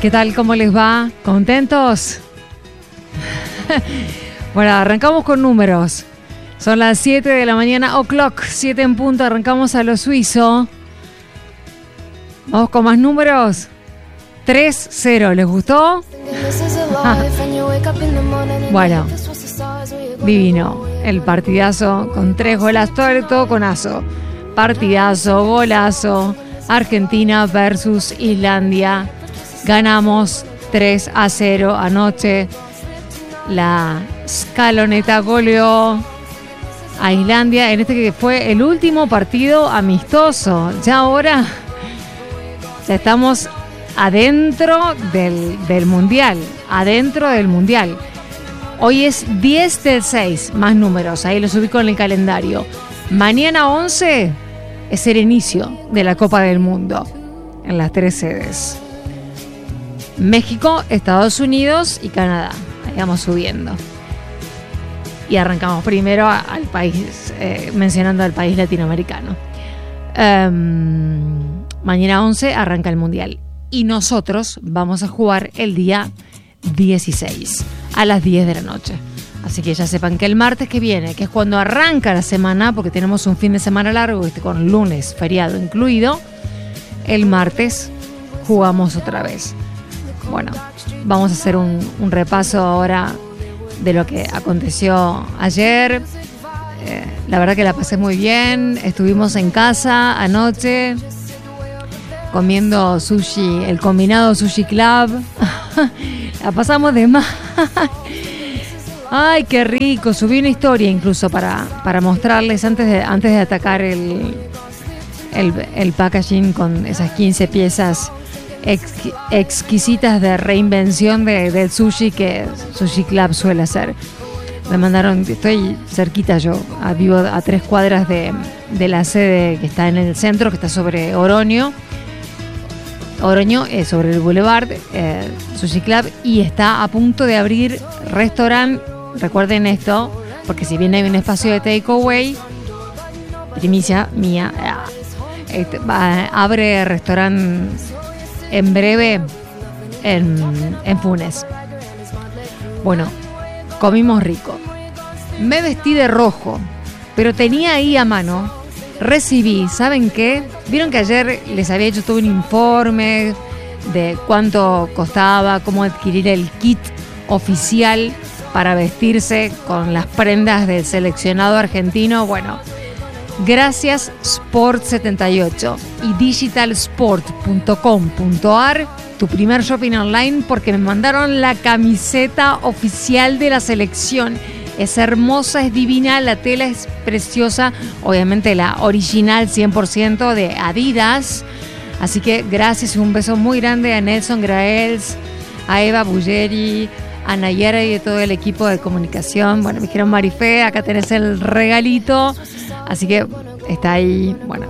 ¿Qué tal? ¿Cómo les va? ¿Contentos? Bueno, arrancamos con números. Son las 7 de la mañana, o'clock, 7 en punto, arrancamos a lo suizo. Vamos con más números. 3-0, ¿les gustó? Bueno, divino. El partidazo con 3 golazos, todo con aso. Partidazo, golazo. Argentina versus Islandia. Ganamos 3-0 anoche. La Scaloneta goleó a Islandia en este que fue el último partido amistoso. Ya ahora ya estamos adentro del Mundial. Adentro del Mundial. Hoy es 10 del 6, más números. Ahí los ubico en el calendario. Mañana 11 es el inicio de la Copa del Mundo en las 3 sedes. México, Estados Unidos y Canadá. Ahí vamos subiendo. Y arrancamos primero al país, mencionando al país latinoamericano. Mañana 11 arranca el Mundial. Y nosotros vamos a jugar el día 16 a las 10 de la noche. Así que ya sepan que el martes que viene, que es cuando arranca la semana, porque tenemos un fin de semana largo, con lunes, feriado incluido, el martes jugamos otra vez. Bueno, vamos a hacer un repaso ahora de lo que aconteció ayer. La verdad que la pasé muy bien. Estuvimos en casa anoche comiendo sushi, el combinado Sushi Club. La pasamos de más. Ay, qué rico. Subí una historia incluso para mostrarles antes de atacar el packaging con esas 15 piezas exquisitas de reinvención del sushi que Sushi Club suele hacer. Me mandaron, estoy cerquita yo, vivo a 3 cuadras de la sede que está en el centro, que está sobre Oroño es sobre el Boulevard, Sushi Club, y está a punto de abrir restaurante. Recuerden esto, porque si bien hay un espacio de takeaway, primicia mía, abre restaurante en breve en Funes. Bueno, comimos rico. Me vestí de rojo, pero tenía ahí a mano, recibí, ¿saben qué? Vieron que ayer les había hecho todo un informe de cuánto costaba, cómo adquirir el kit oficial para vestirse con las prendas del seleccionado argentino. Bueno, gracias Sport78 y digitalsport.com.ar, tu primer shopping online, porque me mandaron la camiseta oficial de la selección. Es hermosa, es divina, la tela es preciosa, obviamente la original 100% de Adidas. Así que gracias y un beso muy grande a Nelson Graels, a Eva Bulleri, a Nayara y a todo el equipo de comunicación. Bueno, me dijeron, Marifé, acá tenés el regalito. Así que está ahí, bueno,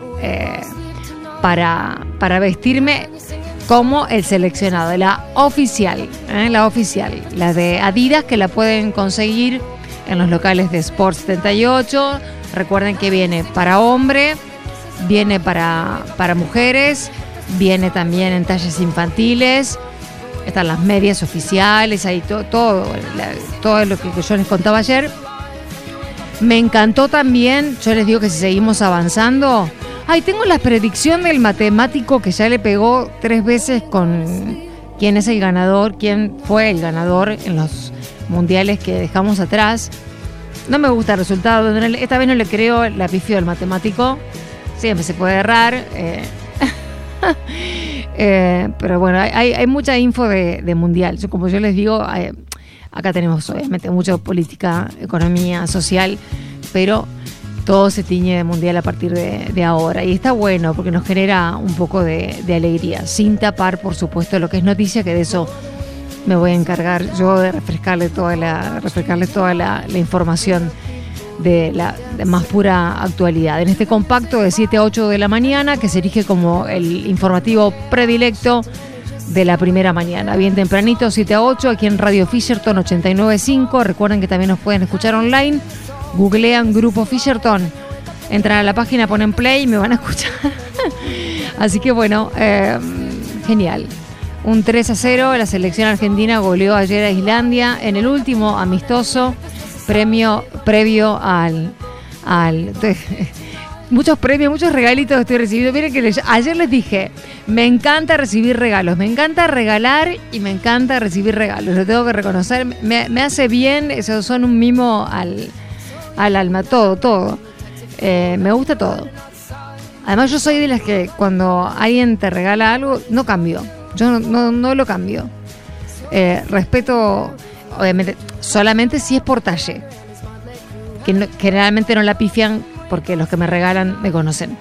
para vestirme como el seleccionado, la oficial, la de Adidas, que la pueden conseguir en los locales de Sport 78. Recuerden que viene para hombre, viene para mujeres, viene también en talles infantiles. Están las medias oficiales, ahí todo lo que yo les contaba ayer. Me encantó también, yo les digo que si seguimos avanzando, tengo la predicción del matemático que ya le pegó 3 veces con quién es el ganador, quién fue el ganador en los mundiales que dejamos atrás. No me gusta el resultado, esta vez no le creo la pifio del matemático, siempre se puede errar. Pero bueno, hay mucha info de mundial. Como yo les digo, acá tenemos obviamente mucha política, economía, social, pero todo se tiñe de mundial a partir de ahora. Y está bueno porque nos genera un poco de alegría, sin tapar, por supuesto, lo que es noticia, que de eso me voy a encargar yo, de refrescarle toda la información de la más pura actualidad. En este compacto de 7 a 8 de la mañana, que se erige como el informativo predilecto de la primera mañana. Bien tempranito, 7 a 8, aquí en Radio Fisherton 89.5. Recuerden que también nos pueden escuchar online. Googlean Grupo Fisherton, entran a la página, ponen play y me van a escuchar. Así que bueno, genial. un 3-0. La selección argentina goleó ayer a Islandia en el último amistoso previo al muchos premios, muchos regalitos que estoy recibiendo. Miren que ayer les dije, me encanta recibir regalos, me encanta regalar y me encanta recibir regalos. Lo tengo que reconocer, me hace bien, eso son un mimo al alma, todo. Me gusta todo. Además yo soy de las que cuando alguien te regala algo, no cambio. Yo no lo cambio. Respeto, obviamente, solamente si es por talle. Que generalmente no la pifian porque los que me regalan me conocen.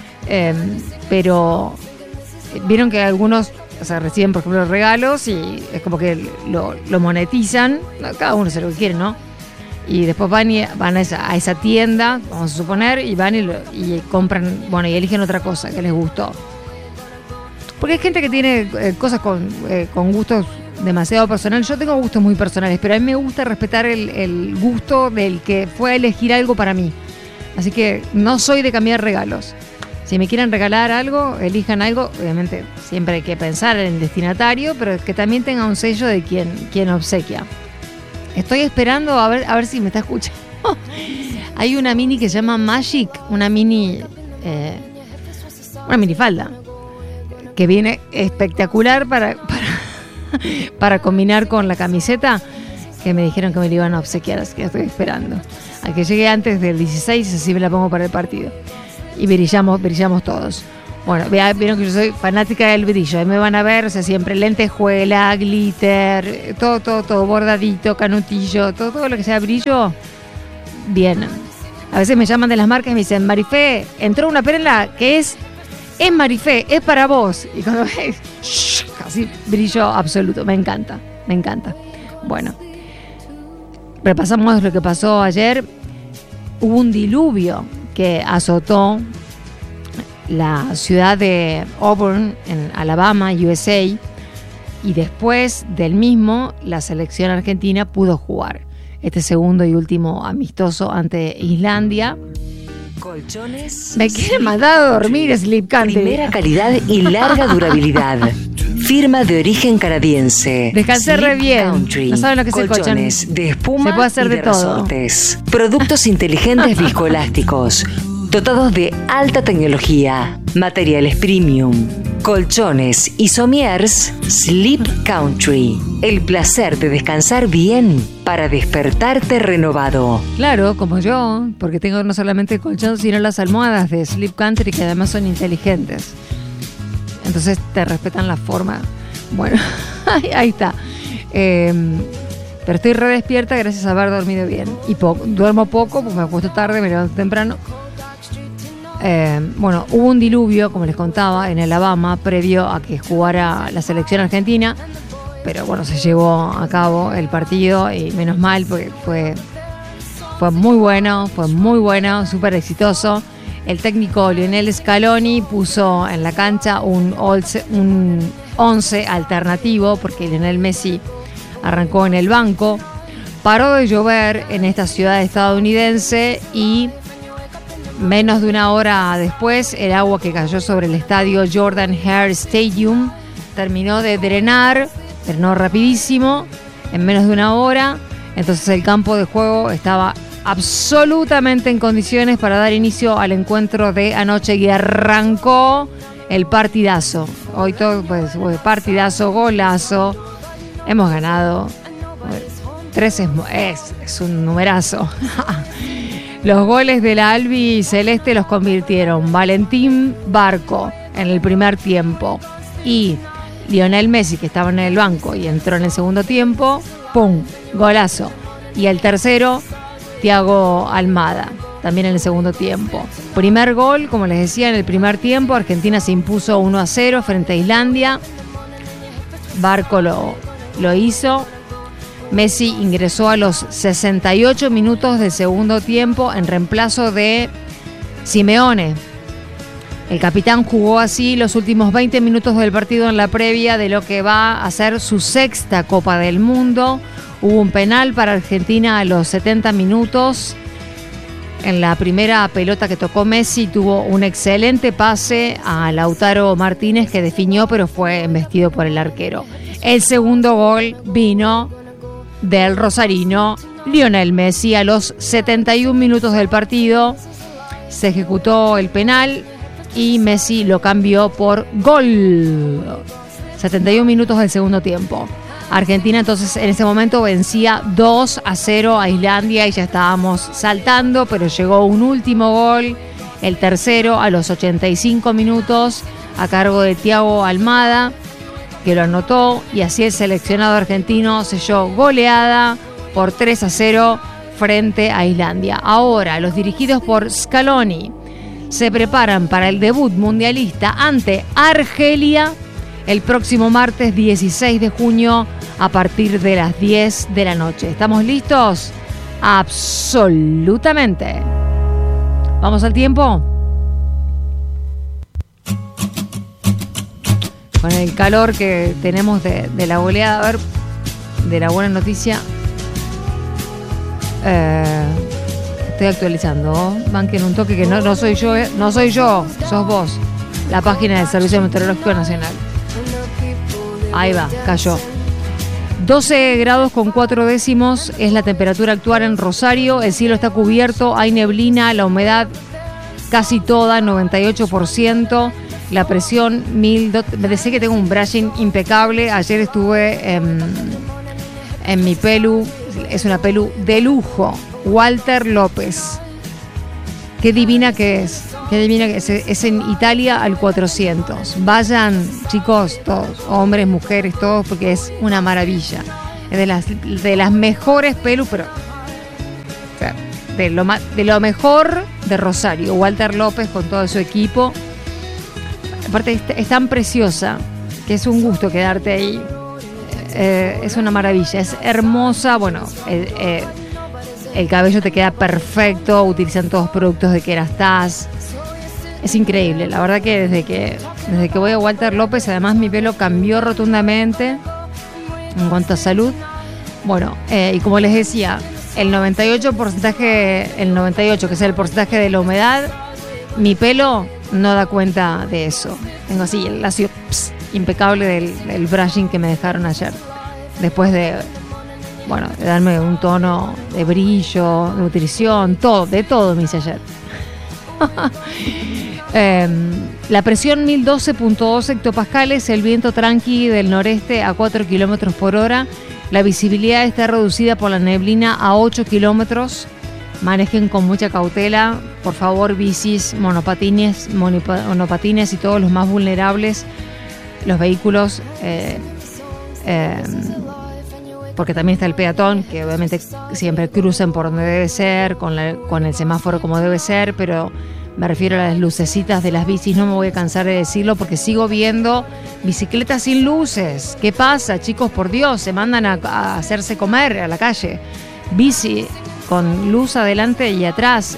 Pero vieron que algunos, o sea, reciben, por ejemplo, regalos y es como que lo monetizan. Cada uno hace lo que quiere, ¿no? Y después van a esa tienda, vamos a suponer, y van y compran, bueno, y eligen otra cosa que les gustó. Porque hay gente que tiene cosas con gustos demasiado personales. Yo tengo gustos muy personales, pero a mí me gusta respetar el gusto del que fue a elegir algo para mí. Así que no soy de cambiar regalos. Si me quieren regalar algo, elijan algo. Obviamente siempre hay que pensar en el destinatario, pero que también tenga un sello de quien obsequia. Estoy esperando a ver si me está escuchando. Hay una mini que se llama Magic, una minifalda que viene espectacular para combinar con la camiseta, que me dijeron que me la iban a obsequiar, así que estoy esperando a que llegue antes del 16, así me la pongo para el partido y brillamos todos. Bueno, vieron que yo soy fanática del brillo, ahí me van a ver, o sea, siempre lentejuela, glitter, todo bordadito, canutillo, todo lo que sea brillo, bien. A veces me llaman de las marcas y me dicen, Marifé, entró una perla que es Marifé, es para vos. Y cuando ves, casi brillo absoluto, me encanta. Bueno, repasamos lo que pasó ayer. Hubo un diluvio que azotó la ciudad de Auburn, en Alabama, USA, y después del mismo, la selección argentina pudo jugar este segundo y último amistoso ante Islandia. Colchones. Me quiere mandar a dormir, Sleep Country. Primera calidad y larga durabilidad. Firma de origen canadiense. Descansé re bien. Country. No saben lo que es el colchón. Colchones de espuma. Se puede hacer y de todo. resortes. Productos inteligentes viscoelásticos. Dotados de alta tecnología. Materiales premium. Colchones y sommiers. Sleep Country. El placer de descansar bien para despertarte renovado. Claro, como yo, porque tengo no solamente el colchón, sino las almohadas de Sleep Country, que además son inteligentes. Entonces te respetan la forma. Bueno, ahí está. Pero estoy re despierta gracias a haber dormido bien. Y duermo poco, porque me acuesto tarde, me levanto temprano. Bueno, hubo un diluvio, como les contaba, en Alabama, previo a que jugara la selección argentina. Pero bueno, se llevó a cabo el partido y menos mal, porque fue muy bueno, súper exitoso. El técnico Lionel Scaloni puso en la cancha un 11 alternativo, porque Lionel Messi arrancó en el banco. Paró de llover en esta ciudad estadounidense y menos de una hora después, el agua que cayó sobre el estadio Jordan Hare Stadium terminó de drenar rapidísimo, en menos de una hora. Entonces el campo de juego estaba absolutamente en condiciones para dar inicio al encuentro de anoche, y arrancó el partidazo. Hoy todo, pues, partidazo, golazo. Hemos ganado. 3 es un numerazo. Los goles de la Albi Celeste los convirtieron Valentín Barco en el primer tiempo y Lionel Messi, que estaba en el banco y entró en el segundo tiempo. ¡Pum! Golazo. Y el tercero, Thiago Almada, también en el segundo tiempo. Primer gol, como les decía, en el primer tiempo. Argentina se impuso 1-0 frente a Islandia. Barco lo hizo. Messi ingresó a los 68 minutos del segundo tiempo en reemplazo de Simeone. El capitán jugó así los últimos 20 minutos del partido en la previa de lo que va a ser su sexta Copa del Mundo. Hubo un penal para Argentina a los 70 minutos En la primera pelota que tocó Messi tuvo un excelente pase a Lautaro Martínez que definió, pero fue embestido por el arquero. El segundo gol vino del rosarino Lionel Messi a los 71 minutos del partido. Se ejecutó el penal y Messi lo cambió por gol. 71 minutos del segundo tiempo. Argentina entonces en ese momento vencía 2-0 a Islandia y ya estábamos saltando, pero llegó un último gol, el tercero a los 85 minutos a cargo de Thiago Almada, que lo anotó, y así el seleccionado argentino selló goleada por 3-0 frente a Islandia. Ahora los dirigidos por Scaloni se preparan para el debut mundialista ante Argelia el próximo martes 16 de junio a partir de las 10 de la noche. ¿Estamos listos? Absolutamente. ¿Vamos al tiempo? Con el calor que tenemos de la goleada, a ver, de la buena noticia. Estoy actualizando. Banquen un toque que no soy yo, no soy yo, sos vos. La página del Servicio Meteorológico Nacional. Ahí va, cayó. 12 grados con 4 décimos es la temperatura actual en Rosario. El cielo está cubierto, hay neblina, la humedad casi toda, 98%. La presión 1000. Me decía que tengo un brushing impecable. Ayer estuve en mi pelu. Es una pelu de lujo. Walter López. Qué divina que es. Qué divina que es. Es en Italia al 400. Vayan, chicos, todos, hombres, mujeres, todos, porque es una maravilla. Es de las mejores pelus, pero o sea, de lo mejor de Rosario. Walter López con todo su equipo. Aparte es tan preciosa que es un gusto quedarte ahí. Es una maravilla, es hermosa. Bueno, el cabello te queda perfecto, utilizan todos productos de Kerastase. Es increíble, la verdad que desde que voy a Walter López, además mi pelo cambió rotundamente en cuanto a salud. Bueno, y como les decía, el 98 que es el porcentaje de la humedad, mi pelo no da cuenta de eso. Tengo así el lacio impecable del brushing que me dejaron ayer, después de darme un tono de brillo, nutrición, de todo me hice ayer. La presión 1012.2 hectopascales, el viento tranqui del noreste a 4 kilómetros por hora, la visibilidad está reducida por la neblina a 8 kilómetros. Manejen con mucha cautela, por favor, bicis, monopatines y todos los más vulnerables, los vehículos, porque también está el peatón, que obviamente siempre crucen por donde debe ser, con el semáforo como debe ser, pero me refiero a las lucecitas de las bicis, no me voy a cansar de decirlo porque sigo viendo bicicletas sin luces. ¿Qué pasa, chicos? Por Dios, se mandan a hacerse comer a la calle. Bici con luz adelante y atrás.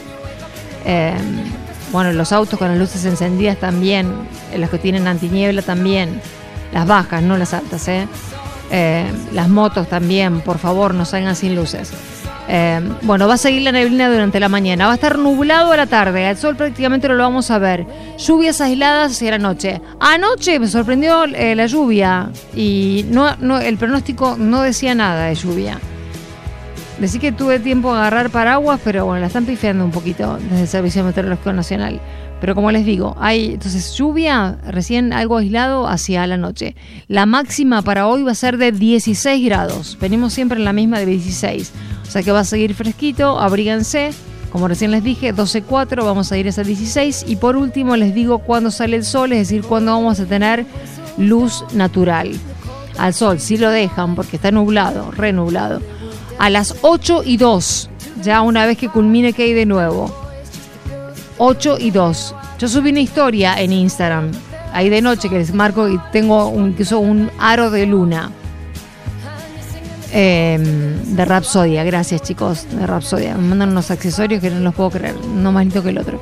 Los autos con las luces encendidas también, los que tienen antiniebla también, las bajas, no las altas, las motos también, por favor, no salgan sin luces. Va a seguir la neblina durante la mañana, va a estar nublado a la tarde, el sol prácticamente no lo vamos a ver, lluvias aisladas hacia la noche. Anoche me sorprendió la lluvia y no, el pronóstico no decía nada de lluvia. Decí que tuve tiempo de agarrar paraguas, pero bueno, la están pifiando un poquito desde el Servicio Meteorológico Nacional. Pero como les digo, hay entonces lluvia, recién algo aislado hacia la noche. La máxima para hoy va a ser de 16 grados. Venimos siempre en la misma de 16. O sea que va a seguir fresquito, abríganse. Como recién les dije, 12.4, vamos a ir hasta 16. Y por último les digo cuándo sale el sol, es decir, cuándo vamos a tener luz natural. Al sol, si lo dejan, porque está nublado, renublado. A las 8:02, ya una vez que culmine que hay de nuevo. 8:02. Yo subí una historia en Instagram, ahí de noche, que les marco y tengo un aro de luna. De Rapsodia, gracias chicos, de Rapsodia. Me mandan unos accesorios que no los puedo creer, no más lindo que el otro.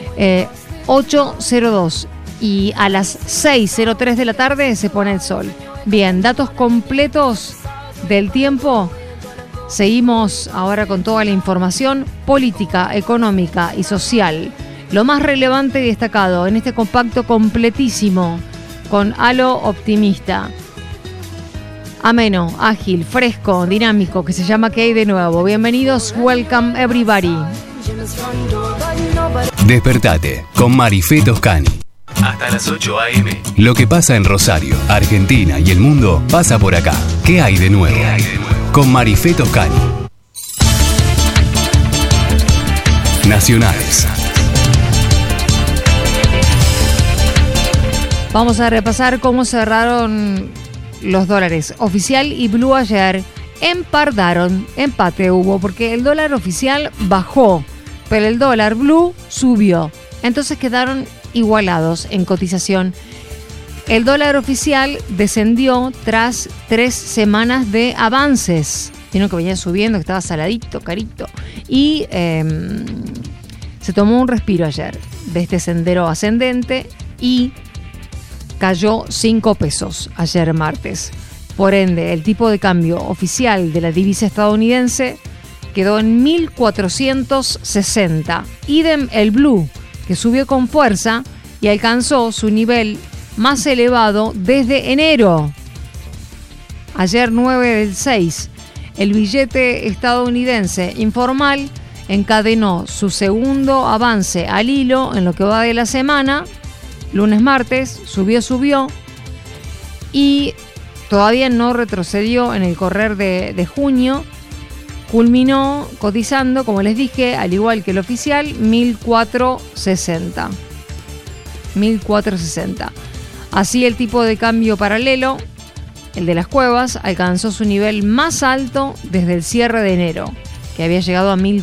8:02 y a las 6:03 de la tarde se pone el sol. Bien, datos completos del tiempo. Seguimos ahora con toda la información política, económica y social. Lo más relevante y destacado en este compacto completísimo con halo optimista. Ameno, ágil, fresco, dinámico, que se llama ¿Qué hay de nuevo? Bienvenidos, welcome everybody. Despertate con Marifé Toscani. Hasta las 8 a.m. Lo que pasa en Rosario, Argentina y el mundo pasa por acá. ¿Qué hay de nuevo? Con Marifé Toscani. Nacionales. Vamos a repasar cómo cerraron los dólares oficial y blue ayer. Empate hubo, porque el dólar oficial bajó, pero el dólar blue subió. Entonces quedaron igualados en cotización. El dólar oficial descendió tras 3 semanas de avances. Vieron que venía subiendo, que estaba saladito, carito. Y se tomó un respiro ayer de este sendero ascendente y cayó 5 pesos ayer martes. Por ende, el tipo de cambio oficial de la divisa estadounidense quedó en 1.460. Idem el blue, que subió con fuerza y alcanzó su nivel más elevado desde enero. Ayer 9/6, el billete estadounidense informal encadenó su segundo avance al hilo en lo que va de la semana. Lunes, martes, subió y todavía no retrocedió en el correr de junio. Culminó cotizando, como les dije, al igual que el oficial, 1.460. 1.460. Así el tipo de cambio paralelo, el de las cuevas, alcanzó su nivel más alto desde el cierre de enero, que había llegado a 1.460.